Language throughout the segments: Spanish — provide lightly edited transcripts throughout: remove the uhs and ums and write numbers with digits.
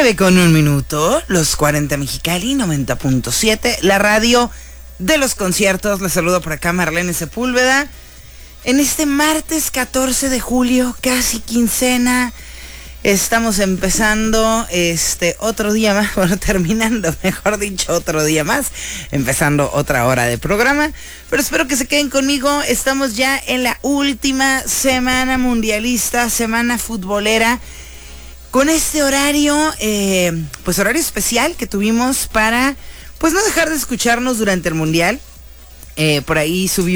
9:01, los 40 Mexicali, 90.7, la radio de los conciertos. Les saludo por acá, Marlene Sepúlveda. En este martes 14 de julio, casi quincena, estamos empezando otro día más, bueno, terminando, mejor dicho, otro día más, empezando otra hora de programa, pero espero que se queden conmigo. Estamos ya en la última semana mundialista, semana futbolera, con este horario, horario especial que tuvimos para, pues, no dejar de escucharnos durante el mundial. Por ahí subí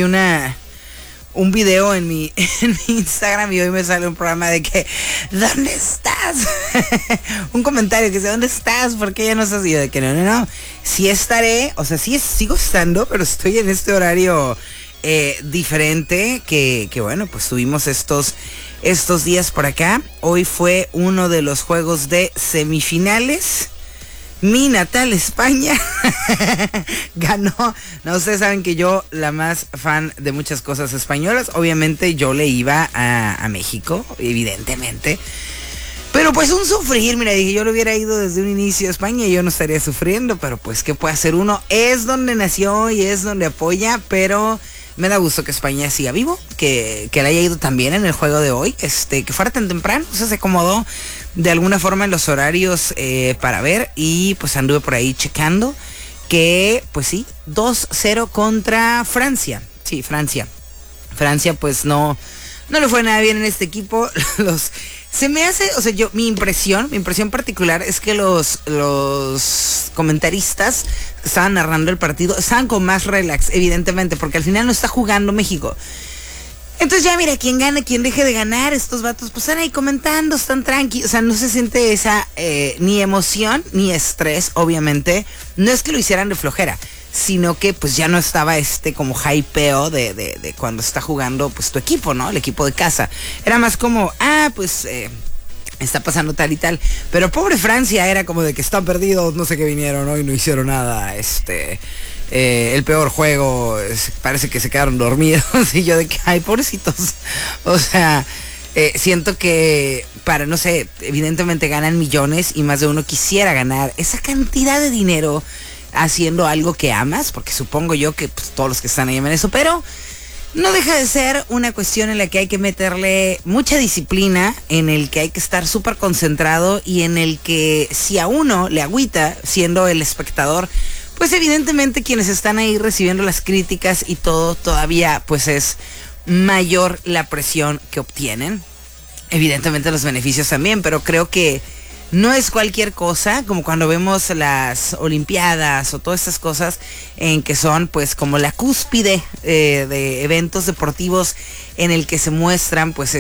un video en mi Instagram y hoy me sale un programa de que, ¿dónde estás? Un comentario que dice, ¿dónde estás? ¿Por qué ya no estás? Y yo de que no, sí estaré, o sea, sí sigo estando, pero estoy en este horario diferente que bueno, pues tuvimos estos días por acá. Hoy fue uno de los juegos de semifinales. Mi natal España ganó. No, ustedes saben que yo, la más fan de muchas cosas españolas, obviamente yo le iba a México, evidentemente. Pero pues un sufrir, mira, dije, yo lo hubiera ido desde un inicio a España y yo no estaría sufriendo, pero pues ¿qué puede hacer uno? Es donde nació y es donde apoya, pero me da gusto que España siga vivo, que le haya ido también en el juego de hoy, que fuera tan temprano, o sea, se acomodó de alguna forma en los horarios para ver, y pues anduve por ahí checando que, pues sí, 2-0 contra Francia. Sí, Francia pues no le fue nada bien en este equipo. Se me hace, o sea, mi impresión particular es que los comentaristas que estaban narrando el partido estaban con más relax, evidentemente, porque al final no está jugando México. Entonces ya mira, quien gane, quien deje de ganar, estos vatos pues están ahí comentando, están tranquilos, o sea, no se siente esa ni emoción ni estrés, obviamente. No es que lo hicieran de flojera, sino que pues ya no estaba como hypeo de cuando está jugando pues tu equipo, ¿no? El equipo de casa. Era más como, está pasando tal y tal. Pero pobre Francia era como de que están perdidos, no sé qué vinieron hoy, no hicieron nada, el peor juego, parece que se quedaron dormidos. Y yo de que, ay, pobrecitos. O sea, siento que no sé, evidentemente ganan millones y más de uno quisiera ganar esa cantidad de dinero haciendo algo que amas, porque supongo yo que pues, todos los que están ahí aman eso, pero no deja de ser una cuestión en la que hay que meterle mucha disciplina, en el que hay que estar súper concentrado y en el que si a uno le agüita siendo el espectador, pues evidentemente quienes están ahí recibiendo las críticas y todo, todavía pues es mayor la presión que obtienen. Evidentemente los beneficios también, pero creo que no es cualquier cosa, como cuando vemos las Olimpiadas o todas estas cosas en que son pues como la cúspide de eventos deportivos en el que se muestran pues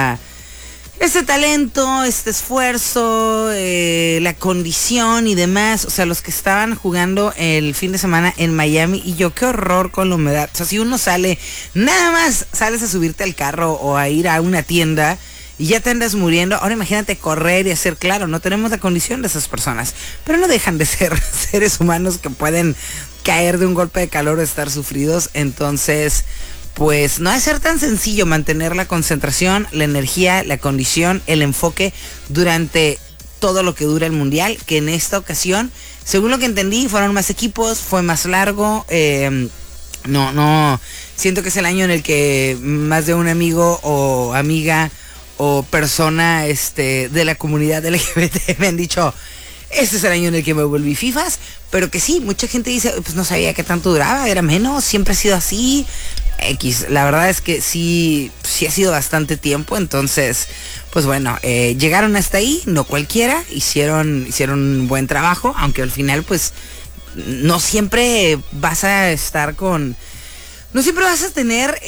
este talento, este esfuerzo, la condición y demás. O sea, los que estaban jugando el fin de semana en Miami, y yo, qué horror con la humedad. O sea, si uno nada más sales a subirte al carro o a ir a una tienda y ya te andas muriendo, ahora imagínate correr y hacer, claro, no tenemos la condición de esas personas, pero no dejan de ser seres humanos que pueden caer de un golpe de calor o estar sufridos. Entonces, pues no ha de ser tan sencillo mantener la concentración, la energía, la condición, el enfoque durante todo lo que dura el mundial, que en esta ocasión, según lo que entendí, fueron más equipos, fue más largo. No, siento que es el año en el que más de un amigo o amiga o persona de la comunidad LGBT me han dicho, este es el año en el que me volví fifas, pero que sí, mucha gente dice, pues no sabía qué tanto duraba, era menos, siempre ha sido así. La verdad es que sí ha sido bastante tiempo. Entonces, pues bueno, llegaron hasta ahí, no cualquiera, hicieron un buen trabajo, aunque al final pues no siempre vas a estar no siempre vas a tener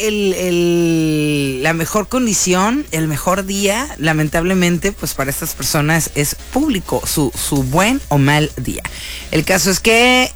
la mejor condición, el mejor día. Lamentablemente, pues para estas personas es público su buen o mal día. El caso es que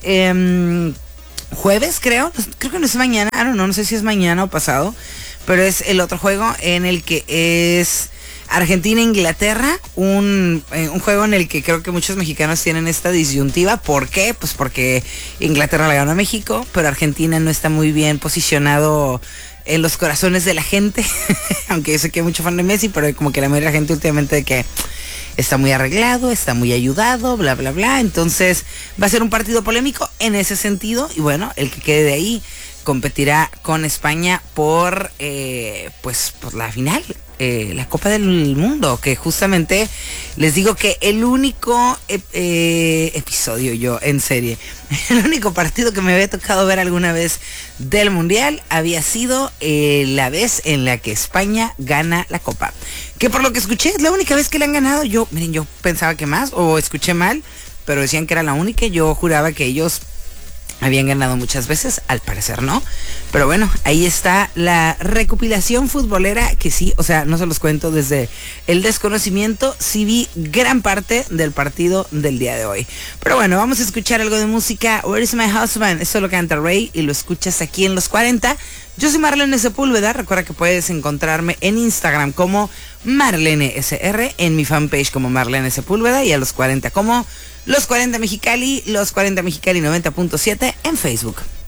jueves, creo que no es mañana, no sé si es mañana o pasado, pero es el otro juego en el que es Argentina-Inglaterra, un juego en el que creo que muchos mexicanos tienen esta disyuntiva. ¿Por qué? Pues porque Inglaterra le ganó a México, pero Argentina no está muy bien posicionado en los corazones de la gente, aunque yo sé que hay mucho fan de Messi, pero como que la mayoría de la gente últimamente de que está muy arreglado, está muy ayudado, bla, bla, bla. Entonces va a ser un partido polémico en ese sentido. Y bueno, el que quede de ahí competirá con España por la final, la Copa del Mundo, que justamente les digo que el único episodio yo en serie, el único partido que me había tocado ver alguna vez del Mundial había sido la vez en la que España gana la Copa, que por lo que escuché es la única vez que le han ganado. Yo pensaba que más, o escuché mal, pero decían que era la única. Yo juraba que ellos habían ganado muchas veces, al parecer no. Pero bueno, ahí está la recopilación futbolera que sí, o sea, no se los cuento desde el desconocimiento, sí vi gran parte del partido del día de hoy. Pero bueno, vamos a escuchar algo de música. Where is my husband? Eso lo canta Rey y lo escuchas aquí en Los 40. Yo soy Marlene Sepúlveda. Recuerda que puedes encontrarme en Instagram como Marlene SR, en mi fanpage como Marlene Sepúlveda y a Los 40 como Los 40 Mexicali, Los 40 Mexicali 90.7 en Facebook.